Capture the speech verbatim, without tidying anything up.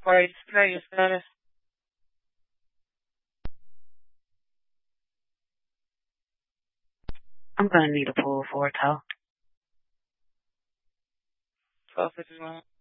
before you display your status. I'm gonna need a pull for it, though. twelve fifty-one.